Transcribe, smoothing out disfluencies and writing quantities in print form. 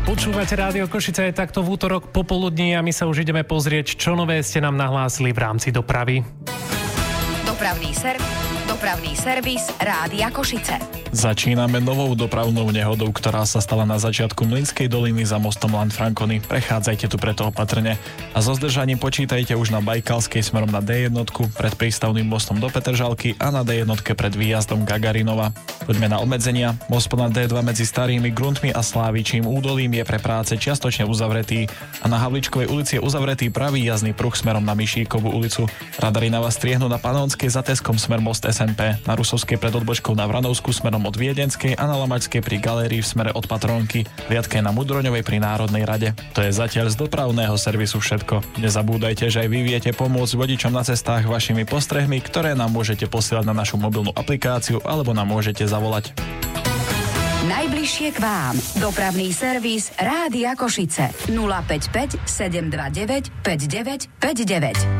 Počúvate Rádio Košice aj takto v útorok popoludní a my sa už ideme pozrieť, čo nové ste nám nahlásili v rámci dopravy. Dopravný servis Rádia Košice. Začíname novou dopravnou nehodou, ktorá sa stala na začiatku Mlynskej doliny za mostom Lanfrancony. Prechádzajte tu preto opatrne a so zdržaním počítajte už na Bajkalskej smerom na D1, pred prístavným mostom do Petržalky a na D1 pred výjazdom Gagarinova. Poďme na obmedzenia. Most na D2 medzi Starými Gruntmi a Slávičím údolím je pre práce čiastočne uzavretý a na Havličkovej ulici je uzavretý pravý jazdný pruh smerom na Mišíkovú ulicu. Radary na vás striehnú na Panonskej za Teskom smer most SNP, na Rusovskej pred odbočkou na Vranovskú smerom od Viedenskej a na Lamačskej pri galérii v smere od Patrónky, hliadke na Mudroňovej pri Národnej rade. To je zatiaľ z dopravného servisu všetko. Nezabúdajte, že aj vy viete pomôcť vodičom na cestách vašimi postrehmi, ktoré nám môžete posielať na našu mobilnú aplikáciu alebo nám môžete zavolať. Najbližšie k vám. Dopravný servis Rádia Košice. 055 729 5959.